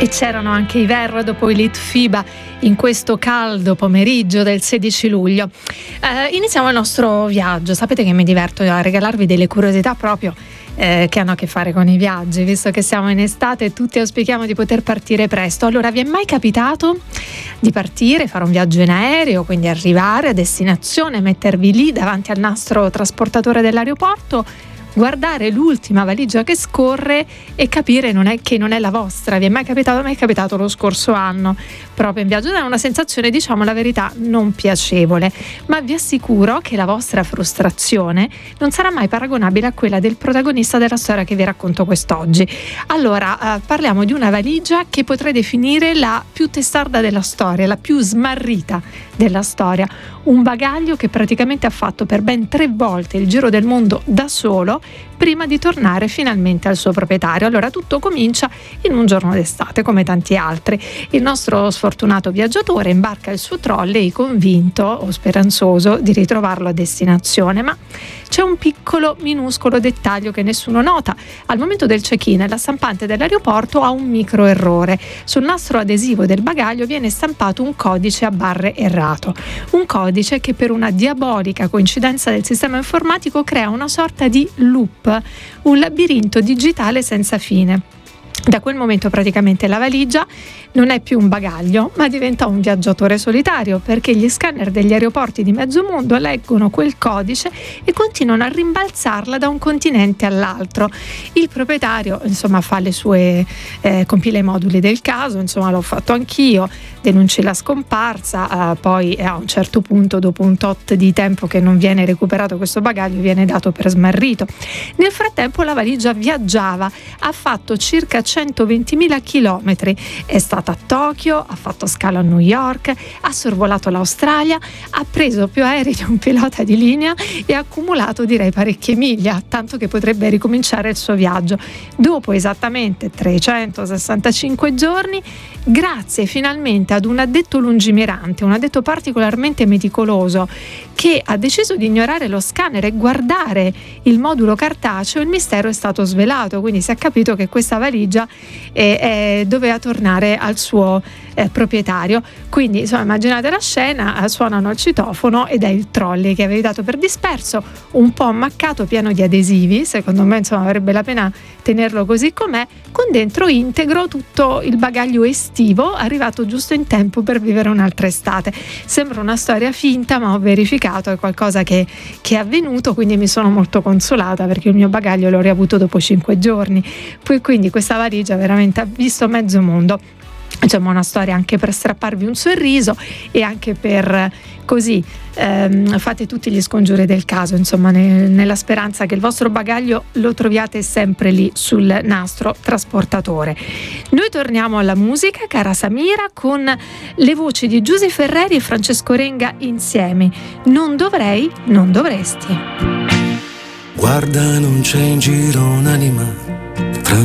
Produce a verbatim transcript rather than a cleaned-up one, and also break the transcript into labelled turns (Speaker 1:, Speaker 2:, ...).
Speaker 1: E c'erano anche i Verra dopo i Litfiba in questo caldo pomeriggio del sedici luglio. Eh, iniziamo il nostro viaggio. Sapete che mi diverto a regalarvi delle curiosità proprio eh, che hanno a che fare con i viaggi, visto che siamo in estate e tutti auspichiamo di poter partire presto. Allora, vi è mai capitato di partire, fare un viaggio in aereo, quindi arrivare a destinazione, mettervi lì davanti al nastro trasportatore dell'aeroporto, guardare l'ultima valigia che scorre e capire non è che non è la vostra? Vi è mai capitato? A me è capitato lo scorso anno proprio in viaggio. È una sensazione, diciamo la verità, non piacevole, ma vi assicuro che la vostra frustrazione non sarà mai paragonabile a quella del protagonista della storia che vi racconto quest'oggi. Allora, eh, parliamo di una valigia che potrei definire la più testarda della storia, la più smarrita della storia, un bagaglio che praticamente ha fatto per ben tre volte il giro del mondo da solo prima di tornare finalmente al suo proprietario. Allora, tutto comincia in un giorno d'estate, come tanti altri. Il nostro sfortunato viaggiatore imbarca il suo trolley convinto o speranzoso di ritrovarlo a destinazione, ma c'è un piccolo minuscolo dettaglio che nessuno nota. Al momento del check-in la stampante dell'aeroporto ha un micro errore. Sul nastro adesivo del bagaglio viene stampato un codice a barre errato, un codice che per una diabolica coincidenza del sistema informatico crea una sorta di loop, un labirinto digitale senza fine. Da quel momento praticamente la valigia non è più un bagaglio, ma diventa un viaggiatore solitario, perché gli scanner degli aeroporti di mezzo mondo leggono quel codice e continuano a rimbalzarla da un continente all'altro. Il proprietario, insomma, fa le sue eh, compila i moduli del caso, insomma l'ho fatto anch'io, denunci la scomparsa, eh, poi a un certo punto, dopo un tot di tempo che non viene recuperato questo bagaglio, viene dato per smarrito. Nel frattempo la valigia viaggiava, ha fatto circa centoventimila chilometri, è stata a Tokyo, ha fatto scalo a New York, ha sorvolato l'Australia, ha preso più aerei di un pilota di linea e ha accumulato, direi, parecchie miglia, tanto che potrebbe ricominciare il suo viaggio. Dopo esattamente trecentosessantacinque giorni, grazie finalmente ad un addetto lungimirante, un addetto particolarmente meticoloso, che ha deciso di ignorare lo scanner e guardare il modulo cartaceo, il mistero è stato svelato. Quindi si è capito che questa valigia eh, eh, doveva tornare al suo eh, proprietario. Quindi, insomma, immaginate la scena, eh, suonano il citofono ed è il trolley che avevi dato per disperso, un po' ammaccato, pieno di adesivi. Secondo me, insomma, avrebbe la pena tenerlo così com'è, con dentro integro tutto il bagaglio estivo, arrivato giusto in tempo per vivere un'altra estate. Sembra una storia finta, ma ho verificato, è qualcosa che, che è avvenuto, quindi mi sono molto consolata, perché il mio bagaglio l'ho riavuto dopo cinque giorni. Poi quindi questa valigia veramente ha visto mezzo mondo. Diciamo una storia anche per strapparvi un sorriso e anche per così ehm, fate tutti gli scongiuri del caso, insomma, ne, nella speranza che il vostro bagaglio lo troviate sempre lì sul nastro trasportatore. Noi torniamo alla musica, cara Samira, con le voci di Giusy Ferreri e Francesco Renga insieme. Non dovrei, non dovresti.
Speaker 2: Guarda, non c'è in giro un'anima